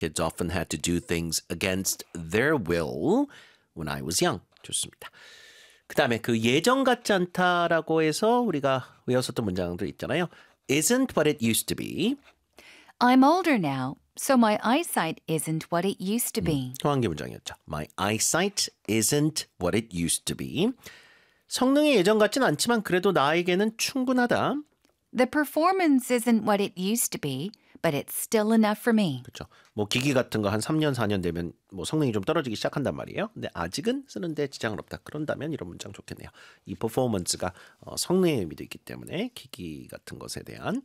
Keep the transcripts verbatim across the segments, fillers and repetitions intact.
Kids often had to do things against their will when I was young. 좋습니다. 그 다음에 그 예전 같지 않다라고 해서 우리가 외웠었던 문장들 있잖아요. Isn't what it used to be. I'm older now, so my eyesight isn't what it used to be. 호환기 문장이었죠. My eyesight isn't what it used to be. 성능이 예전 같진 않지만 그래도 나에게는 충분하다. The performance isn't what it used to be, but it's still enough for me. 그렇죠. 뭐 기기 같은 거 한 삼 년, 사 년 되면 뭐 성능이 좀 떨어지기 시작한단 말이에요. 근데 아직은 쓰는데 지장은 없다. 그런다면 이런 문장 좋겠네요. 이 performance가 어, 성능의 의미도 있기 때문에 기기 같은 것에 대한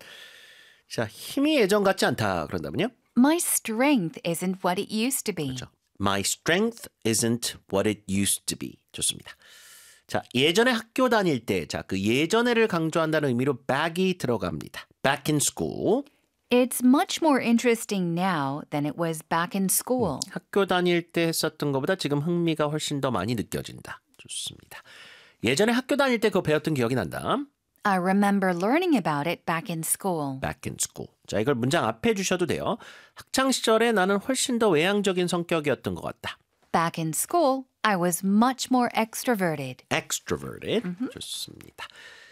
자 힘이 예전 같지 않다. 그런다면요. My strength isn't what it used to be. 그렇죠. My strength isn't what it used to be. 좋습니다. 자, 예전에 학교 다닐 때, 자, 그 예전에를 강조한다는 의미로 back이 들어갑니다. Back in school. It's much more interesting now than it was back in school. 음, 학교 다닐 때 했었던 것보다 지금 흥미가 훨씬 더 많이 느껴진다. 좋습니다. 예전에 학교 다닐 때 그거 배웠던 기억이 난다. I remember learning about it back in school. Back in school. 자, 이걸 문장 앞에 주셔도 돼요. 학창 시절에 나는 훨씬 더 외향적인 성격이었던 것 같다. Back in school, I was much more extroverted. extroverted. Mm-hmm. 좋습니다.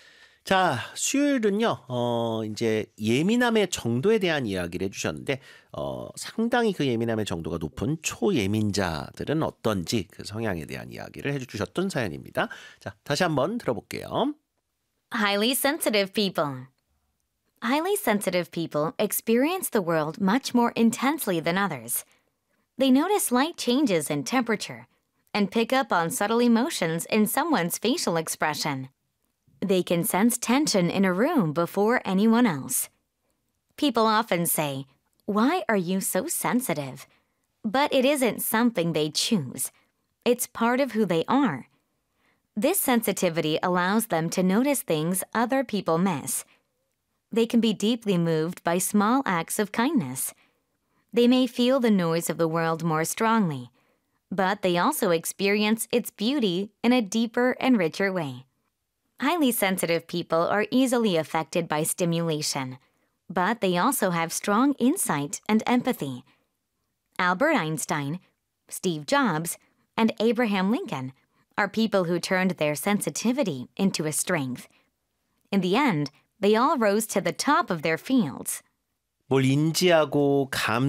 자, 수요일은요, 어, 이제 예민함의 정도에 대한 이야기를 해주셨는데, 어, 상당히 그 예민함의 정도가 높은 초예민자들은 어떤지 그 성향에 대한 이야기를 해주셨던 사연입니다. 자, 다시 한번 들어볼게요. Highly sensitive people. Highly sensitive people experience the world much more intensely than others. They notice slight changes in temperature and pick up on subtle emotions in someone's facial expression. They can sense tension in a room before anyone else. People often say, "Why are you so sensitive?" But it isn't something they choose. It's part of who they are. This sensitivity allows them to notice things other people miss. They can be deeply moved by small acts of kindness. They may feel the noise of the world more strongly, but they also experience its beauty in a deeper and richer way. Highly sensitive people are easily affected by stimulation, but they also have strong insight and empathy. Albert Einstein, Steve Jobs, and Abraham Lincoln are people who turned their sensitivity into a strength. In the end, they all rose to the top of their fields. 뭘 인지하고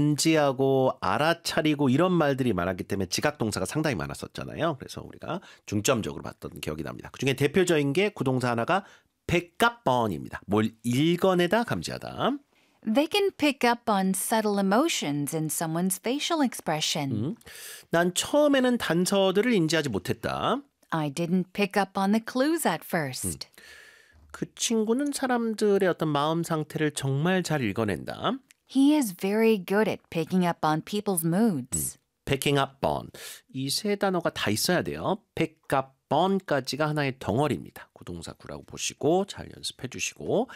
감지하고 알아차리고 이런 말들이 많았기 때문에 지각동사가 상당히 많았었잖아요. 그래서 우리가 중점적으로 봤던 기억이 납니다. 그중에 대표적인 게 구동사 하나가 pick up on입니다. 뭘 읽어내다 감지하다. They can pick up on subtle emotions in someone's facial expression. 음, 난 처음에는 단서들을 인지하지 못했다. I didn't pick up on the clues at first. 음. 그 친구는 사람들의 어떤 마음 상태를 정말 잘 읽어낸다. He is very good at picking up on people's moods. 음, picking up on. 이 세 단어가 다 있어야 돼요. pick up on까지가 하나의 덩어리입니다. 구동사 구라고 보시고 잘 연습해 주시고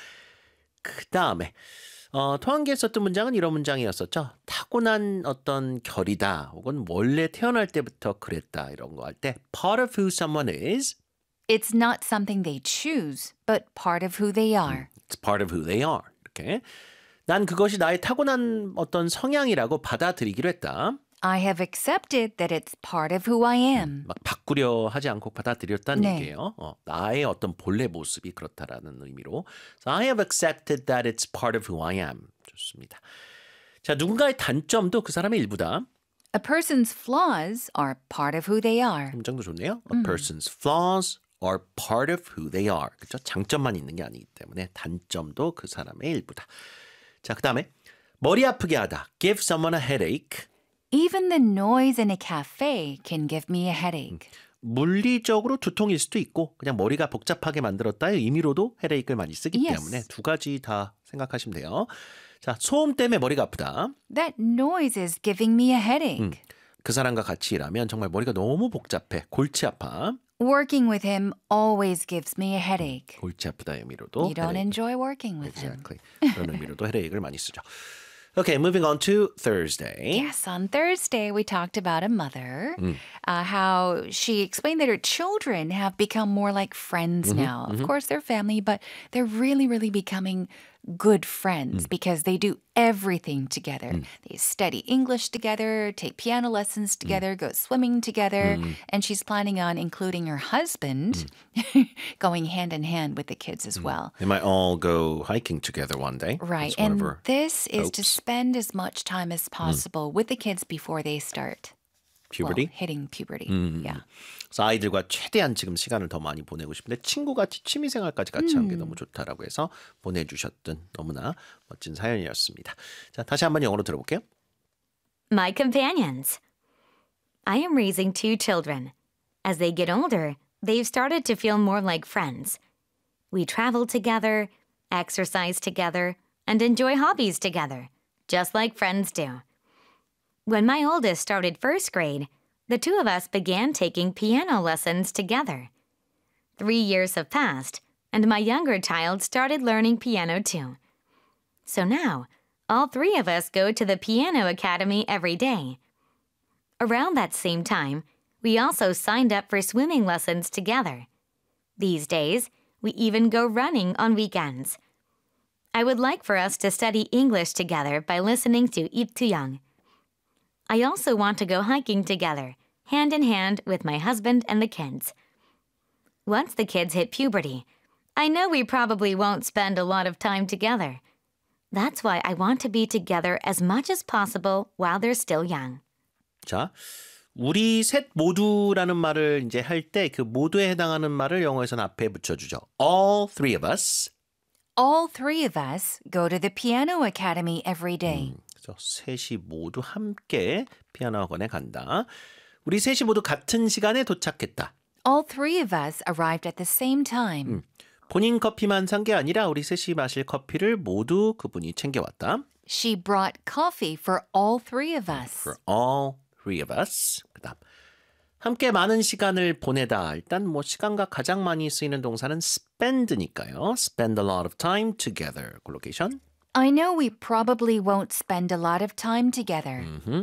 그 다음에 어, 토한기에 썼던 문장은 이런 문장이었었죠. 타고난 어떤 결이다 혹은 원래 태어날 때부터 그랬다 이런 거 할 때 part of who someone is It's not something they choose, but part of who they are. It's part of who they are. 이렇게. 난 그것이 나의 타고난 어떤 성향이라고 받아들이기로 했다. I have accepted that it's part of who I am. 막 바꾸려 하지 않고 받아들였다는 네. 얘기예요. 어, 나의 어떤 본래 모습이 그렇다라는 의미로. So I have accepted that it's part of who I am. 좋습니다. 자, 누군가의 단점도 그 사람의 일부다. A person's flaws are part of who they are. 문장도 좋네요. A person's flaws are part of who they are. 그렇죠? 장점만 있는 게 아니기 때문에 단점도 그 사람의 일부다. 자, 그다음에 머리 아프게 하다. Give someone a headache. Even the noise in a cafe can give me a headache. 물리적으로 두통일 수도 있고 그냥 머리가 복잡하게 만들었다의 의미로도 헤데이크를 많이 쓰기 Yes. 때문에 두 가지 다 생각하시면 돼요. 자, 소음 때문에 머리가 아프다. That noise is giving me a headache. 음, 그 사람과 같이 일하면 정말 머리가 너무 복잡해. 골치 아파. Working with him always gives me a headache. 골치 아프다 의미로도 You don't headache. enjoy working with him. Exactly. 그런 의미로도 헤데이크를 많이 쓰죠. Okay, moving on to Thursday. Yes, on Thursday we talked about a mother, uh, how she explained that her children have become more like friends now. Of course, they're family, but they're really, really becoming good friends because they do everything together. 음. They study English together, take piano lessons together, go swimming together, 음. and she's planning on including her husband going hand in hand with the kids as well. They might all go hiking together one day. Right. That's one of And her this is to hopes. spend as much time as possible with the kids before they start puberty. well, hitting puberty. 음. Yeah. 그래서 아이들과 최대한 지금 시간을 더 많이 보내고 싶은데 친구같이 취미생활까지 같이 하는 게 너무 좋다라고 해서 보내주셨던 너무나 멋진 사연이었습니다. 자, 다시 한번 영어로 들어볼게요. My companions. I am raising two children. As they get older, they've started to feel more like friends. We travel together, exercise together, and enjoy hobbies together, just like friends do. When my oldest started first grade, the two of us began taking piano lessons together. Three years have passed, and my younger child started learning piano too. So now, all three of us go to the piano academy every day. Around that same time, we also signed up for swimming lessons together. These days, we even go running on weekends. I would like for us to study English together by listening to Ip Tu-young. I also want to go hiking together, hand in hand with my husband and the kids. Once the kids hit puberty, I know we probably won't spend a lot of time together. That's why I want to be together as much as possible while they're still young. 자, 우리 셋 모두라는 말을 이제 할 때 그 모두에 해당하는 말을 영어에서는 앞에 붙여주죠. All three of us. All three of us go to the piano academy every day. 음, 그래서 셋이 모두 함께 피아노 학원에 간다. 우리 셋이 모두 같은 시간에 도착했다. All three of us arrived at the same time. 음, 본인 커피만 산 게 아니라 우리 셋이 마실 커피를 모두 그분이 챙겨왔다. She brought coffee for all three of us. For all three of us. 그다음 함께 많은 시간을 보내다. 일단 뭐 시간과 가장 많이 쓰이는 동사는 spend니까요. Spend a lot of time together. 콜로케이션. I know we probably won't spend a lot of time together. 음흠.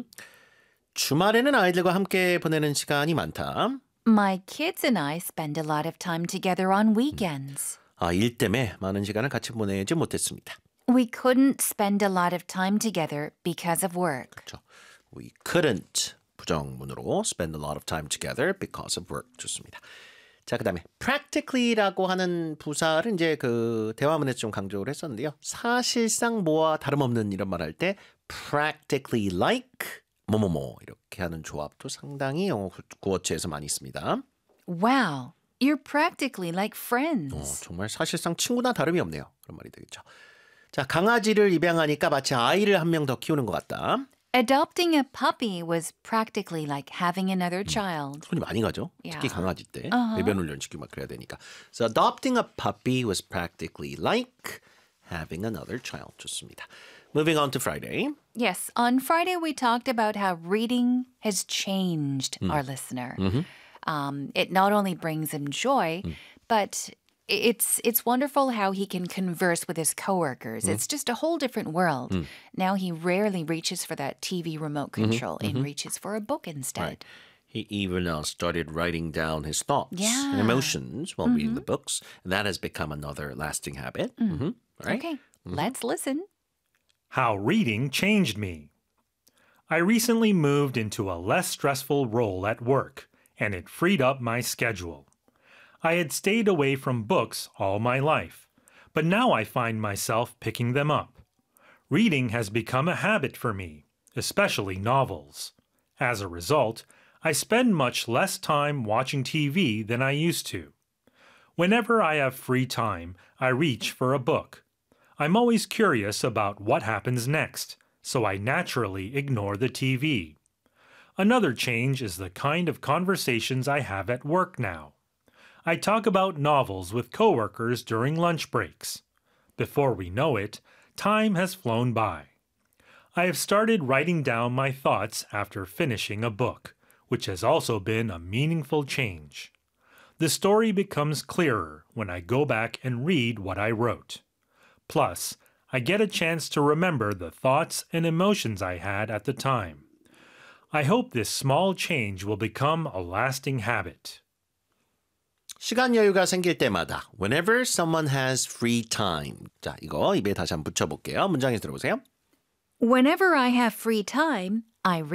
주말에는 아이들과 함께 보내는 시간이 많다. My kids and I spend a lot of time together on weekends. 아, 일 때문에 많은 시간을 같이 보내지 못했습니다. We couldn't spend a lot of time together because of work. 그렇죠. We couldn't 부정문으로 spend a lot of time together because of work. 좋습니다. 자, 그다음에 practically라고 하는 부사를 이제 그 대화문에서 좀 강조를 했었는데요. 사실상 뭐와 다름없는 이런 말 할 때 practically like 뭐뭐뭐 이렇게 하는 조합도 상당히 영어 구어체에서 많이 있습니다. Wow, you're practically like 어, friends. 정말 사실상 친구나 다름이 없네요. 그런 말이 되겠죠. 자, 강아지를 입양하니까 마치 아이를 한 명 더 키우는 것 같다. Adopting a puppy was practically like having another child. 손이 많이 가죠. 특히 Yeah. 강아지 때 Uh-huh. 배변 훈련 시키고 막 그래야 되니까. So adopting a puppy was practically like having another child. 좋습니다. Moving on to Friday. Yes, on Friday we talked about how reading has changed our listener. Um, it not only brings him joy, but it's it's wonderful how he can converse with his coworkers. It's just a whole different world. Now he rarely reaches for that T V remote control and reaches for a book instead. Right. He even now started writing down his thoughts Yeah. and emotions while reading the books. And that has become another lasting habit. Mhm. Right? Okay, let's listen. How reading changed me. I recently moved into a less stressful role at work, and it freed up my schedule. I had stayed away from books all my life, but now I find myself picking them up. Reading has become a habit for me, especially novels. As a result, I spend much less time watching T V than I used to. Whenever I have free time, I reach for a book. I'm always curious about what happens next, so I naturally ignore the T V. Another change is the kind of conversations I have at work now. I talk about novels with coworkers during lunch breaks. Before we know it, time has flown by. I have started writing down my thoughts after finishing a book, which has also been a meaningful change. The story becomes clearer when I go back and read what I wrote. Plus, I get a chance to remember the thoughts and emotions I had at the time. I hope this small change will become a lasting habit. 시간 여유가 생길 때마다 whenever someone has free time. 자, 이거 입에 다시 한번 붙여볼게요. 문장에 들어보세요. Whenever I have free time, I